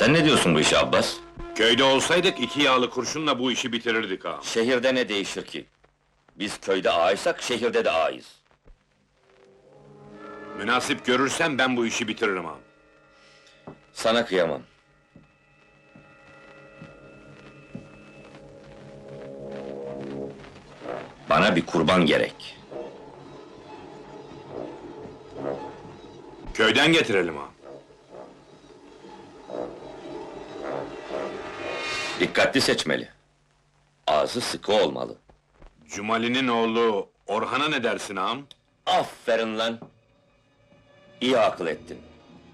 Sen ne diyorsun bu işe Abbas? Köyde olsaydık 2 yağlı kurşunla bu işi bitirirdik ağam. Şehirde ne değişir ki? Biz köyde ağaysak şehirde de ağayız. Münasip görürsem ben bu işi bitiririm ağam. Sana kıyamam. Bana bir kurban gerek. Köyden getirelim ağam. Dikkatli seçmeli. Ağzı sıkı olmalı. Cumali'nin oğlu Orhan'a ne dersin ağam? Aferin lan! İyi akıl ettin.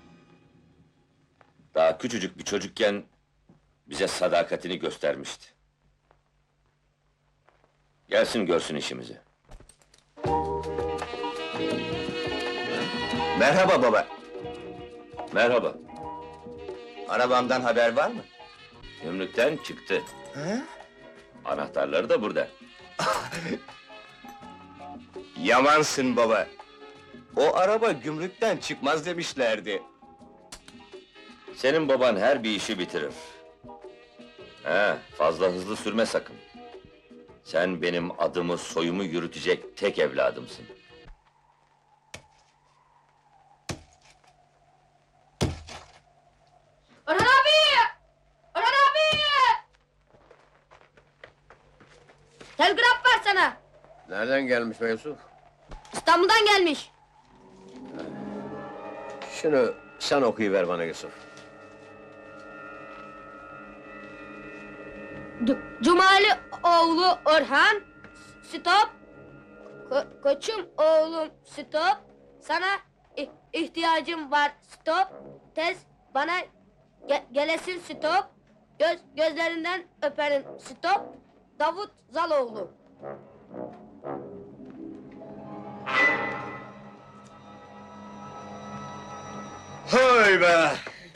Daha küçücük bir çocukken bize sadakatini göstermişti. Gelsin görsün işimizi. Merhaba baba. Merhaba. Arabamdan haber var mı? Gümrükten çıktı. He? Anahtarları da burada. Yamansın baba. O araba gümrükten çıkmaz demişlerdi. Senin baban her bir işi bitirir. He, fazla hızlı sürme sakın. Sen benim adımı, soyumu yürütecek tek evladımsın. Orhan abi! Orhan abi! Telgraf var sana! Nereden gelmiş be Yusuf? İstanbul'dan gelmiş. Şunu sen okuyuver bana Yusuf. Cumali oğlu Orhan, stop! Koçum oğlum, stop! Sana ihtiyacım var, stop! Tez bana gelesin, stop! Gözlerinden öperim, stop! Davut Zaloğlu. Hay be!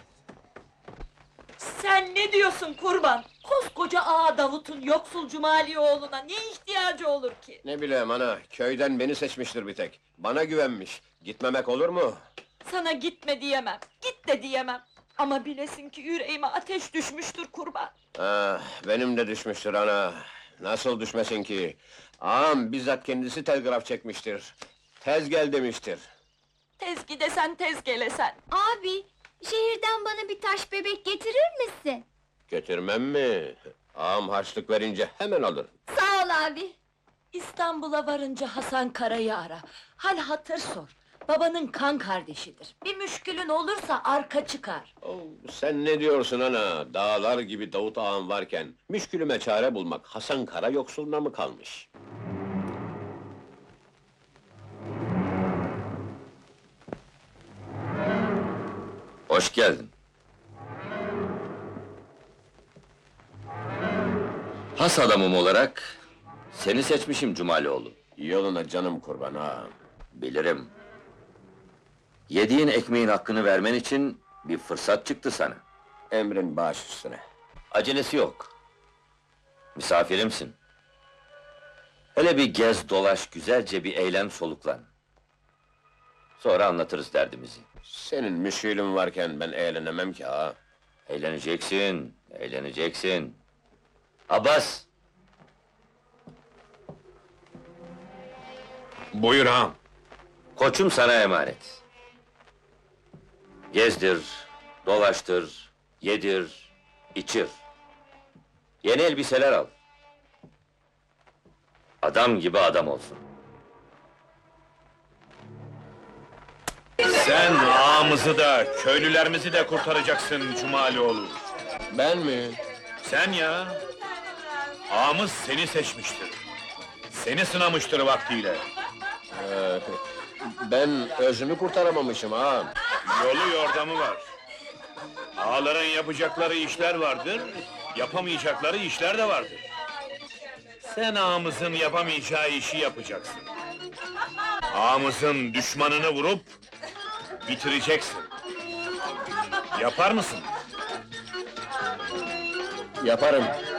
Sen ne diyorsun kurban? Koskoca ağa Davut'un yoksul Cumali oğluna ne ihtiyacı olur ki? Ne bileyim ana, köyden beni seçmiştir bir tek. Bana güvenmiş. Gitmemek olur mu? Sana gitme diyemem, git de diyemem. Ama bilesin ki yüreğime ateş düşmüştür kurban. Ah, benim de düşmüştür ana. Nasıl düşmesin ki? Ağam bizzat kendisi telgraf çekmiştir. Tez gel demiştir. Tez gidesen tez gelesen. Abi, şehirden bana bir taş bebek getirir misin? Getirmem mi? Ağam harçlık verince hemen alır. Sağ ol abi. İstanbul'a varınca Hasan Kara'yı ara. Hal hatır sor. Babanın kan kardeşidir. Bir müşkülün olursa arka çıkar. Oh, sen ne diyorsun ana? Dağlar gibi Davut ağam varken müşkülüme çare bulmak Hasan Kara yoksuluna mı kalmış? Hoş geldin. Has adamım olarak seni seçmişim Cumalioğlu. Yoluna canım kurban ağam. Bilirim. Yediğin ekmeğin hakkını vermen için bir fırsat çıktı sana. Emrin baş üstüne. Acelesi yok. Misafirimsin. Hele bir gez dolaş, güzelce bir eğlen soluklan. Sonra anlatırız derdimizi. Senin müşkülün varken ben eğlenemem ki ha. Eğleneceksin, eğleneceksin. Abbas! Buyur ağam. Koçum sana emanet. Gezdir, dolaştır, yedir, içir. Yeni elbiseler al. Adam gibi adam olsun. Sen ağamızı da, köylülerimizi de kurtaracaksın Cumalioğlu. Ben mi? Sen ya! Ağamız seni seçmiştir. Seni sınamıştır vaktiyle. Ben özümü kurtaramamışım ha. Yolu yordamı var. Ağaların yapacakları işler vardır, yapamayacakları işler de vardır. Sen ağamızın yapamayacağı işi yapacaksın. Ağamızın düşmanını vurup bitireceksin. Yapar mısın? Yaparım.